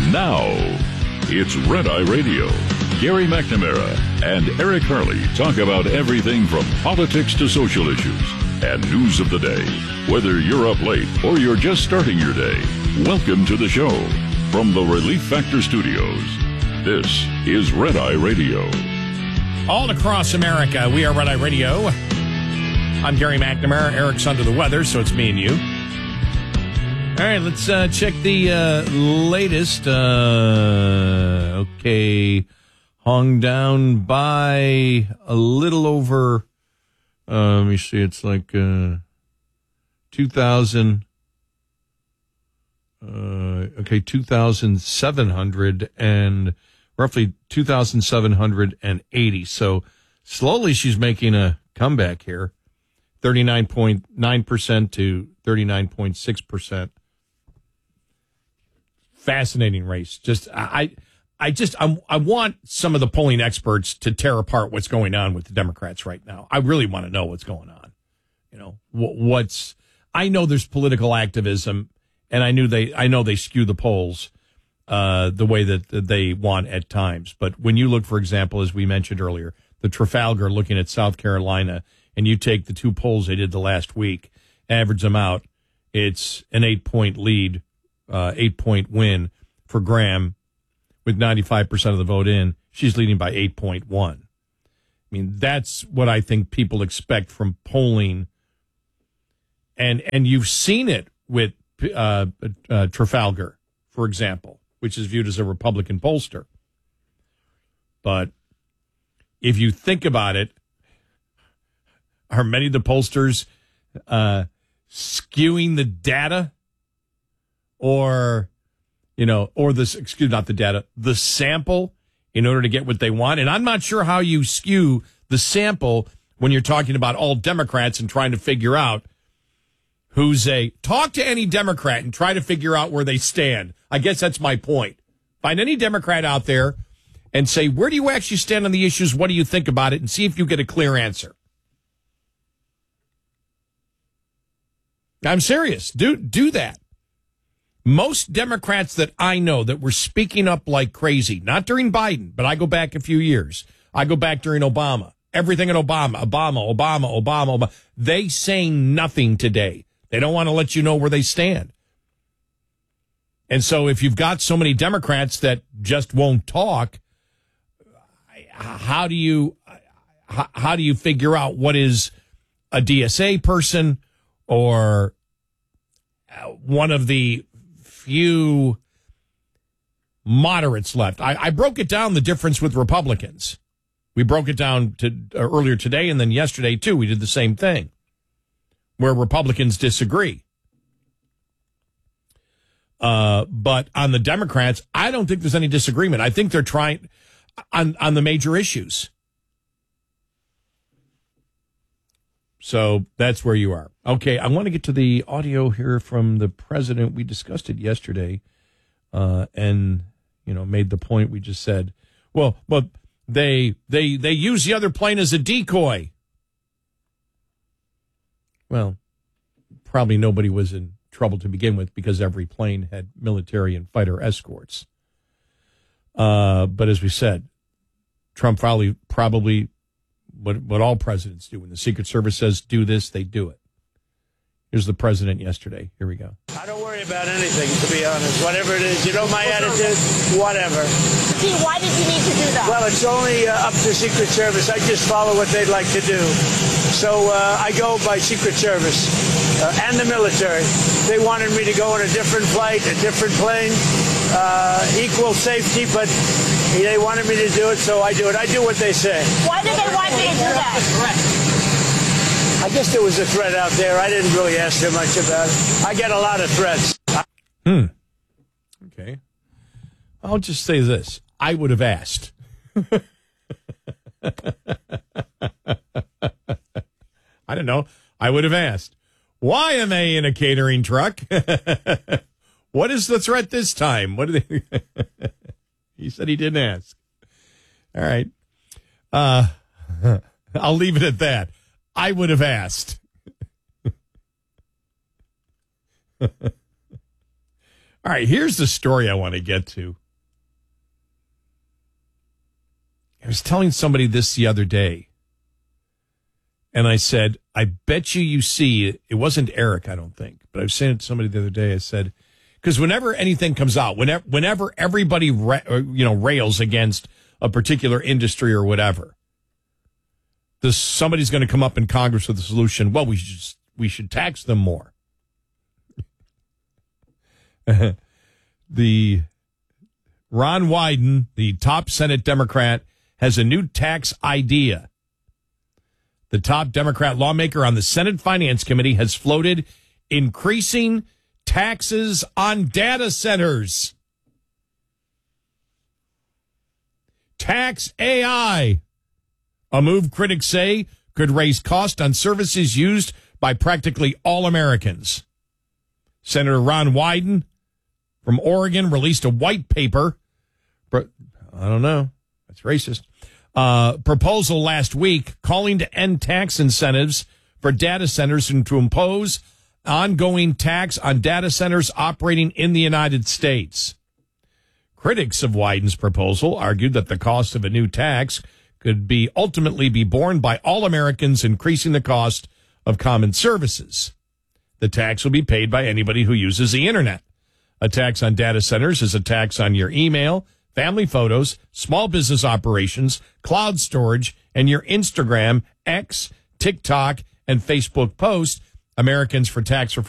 Now, it's Red Eye Radio. Gary McNamara and Eric Harley talk about everything from politics to social issues and news of the day. Whether you're up late or you're just starting your day, welcome to the show. From the Relief Factor Studios, this is Red Eye Radio. All across America, we are Red Eye Radio. I'm Gary McNamara. Eric's under the weather, so it's me and you. All right, let's check the latest. Okay, hung down by a little over, let me see, it's like 2,700 and roughly 2,780. So slowly she's making a comeback here, 39.9% to 39.6%. Fascinating race. I want some of the polling experts to tear apart what's going on with the Democrats right now. I really want to know what's going on. You know, I know there's political activism, and I know they skew the polls the way that they want at times. But when you look, for example, as we mentioned earlier, the Trafalgar looking at South Carolina, and you take the two polls they did the last week, average them out, it's an 8-point lead, 8-point win for Graham with 95% of the vote in. She's leading by 8.1. I mean, that's what I think people expect from polling. And you've seen it with Trafalgar, for example, which is viewed as a Republican pollster. But if you think about it, are many of the pollsters skewing the data or the sample in order to get what they want? And I'm not sure how you skew the sample when you're talking about all Democrats and trying to figure out talk to any Democrat and try to figure out where they stand. I guess that's my point. Find any Democrat out there and say, where do you actually stand on the issues? What do you think about it? And see if you get a clear answer. I'm serious. Do that. Most Democrats that I know that were speaking up like crazy, not during Biden, but I go back a few years. I go back during Obama. Everything in Obama. They saying nothing today. They don't want to let you know where they stand. And so if you've got so many Democrats that just won't talk, how do you figure out what is a DSA person or one of the few moderates left? I broke it down, the difference with Republicans. We broke it down earlier today, and then yesterday, too, we did the same thing, where Republicans disagree. But on the Democrats, I don't think there's any disagreement. I think they're trying on the major issues. So that's where you are. Okay, I want to get to the audio here from the president. We discussed it yesterday and, made the point we just said. Well, but they use the other plane as a decoy. Well, probably nobody was in trouble to begin with because every plane had military and fighter escorts. But as we said, Trump probably what all presidents do. When the Secret Service says do this, they do it. Here's the president yesterday. Here we go. I don't worry about anything, to be honest. Whatever it is, my attitude, whatever. See, why did you need to do that? Well, it's only up to Secret Service. I just follow what they'd like to do. So I go by Secret Service and the military. They wanted me to go on a different flight, a different plane, equal safety, but they wanted me to do it, so I do it. I do what they say. Why did they want you to do that? I guess there was a threat out there. I didn't really ask too much about it. I get a lot of threats. Okay. I'll just say this. I would have asked. I don't know. I would have asked. Why am I in a catering truck? What is the threat this time? What did they... He said he didn't ask. All right. I'll leave it at that. I would have asked. All right, here's the story I want to get to. I was telling somebody this the other day, and I said, I bet you see, it wasn't Eric, I don't think, but I was saying it to somebody the other day, I said, because whenever anything comes out, whenever everybody rails against a particular industry or whatever, somebody's going to come up in Congress with a solution. Well, we should tax them more. The Ron Wyden, the top Senate Democrat, has a new tax idea. The top Democrat lawmaker on the Senate Finance Committee has floated increasing taxes on data centers. Tax AI, a move critics say could raise cost on services used by practically all Americans. Senator Ron Wyden from Oregon released a white paper. I don't know. That's racist. Proposal last week calling to end tax incentives for data centers and to impose ongoing tax on data centers operating in the United States. Critics of Wyden's proposal argued that the cost of a new tax could ultimately be borne by all Americans, increasing the cost of common services. The tax will be paid by anybody who uses the internet. A tax on data centers is a tax on your email, family photos, small business operations, cloud storage, and your Instagram, X, TikTok, and Facebook posts. Americans for Tax Reform